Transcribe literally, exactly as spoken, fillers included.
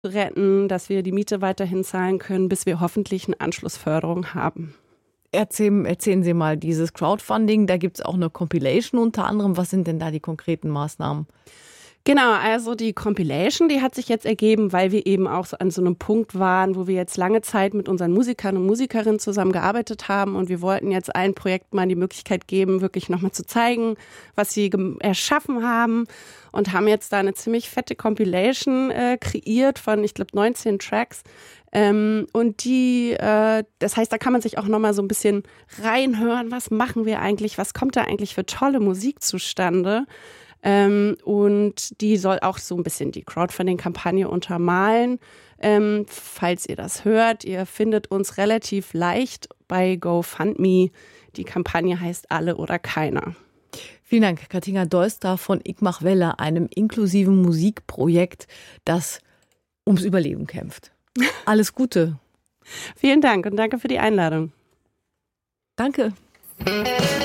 retten, dass wir die Miete weiterhin zahlen können, bis wir hoffentlich eine Anschlussförderung haben. Erzählen, erzählen Sie mal, dieses Crowdfunding, da gibt es auch eine Compilation unter anderem. Was sind denn da die konkreten Maßnahmen? Genau, also die Compilation, die hat sich jetzt ergeben, weil wir eben auch so an so einem Punkt waren, wo wir jetzt lange Zeit mit unseren Musikern und Musikerinnen zusammengearbeitet haben und wir wollten jetzt allen Projekten mal die Möglichkeit geben, wirklich nochmal zu zeigen, was sie gem- erschaffen haben und haben jetzt da eine ziemlich fette Compilation äh, kreiert von, ich glaube, neunzehn Tracks. Ähm, und die, äh, das heißt, da kann man sich auch nochmal so ein bisschen reinhören, was machen wir eigentlich, was kommt da eigentlich für tolle Musik zustande. Ähm, und die soll auch so ein bisschen die Crowdfunding-Kampagne untermalen. Ähm, falls ihr das hört, ihr findet uns relativ leicht bei GoFundMe. Die Kampagne heißt Alle oder Keiner. Vielen Dank, Katinka Doistra von Ich mach Welle, einem inklusiven Musikprojekt, das ums Überleben kämpft. Alles Gute. Vielen Dank und danke für die Einladung. Danke.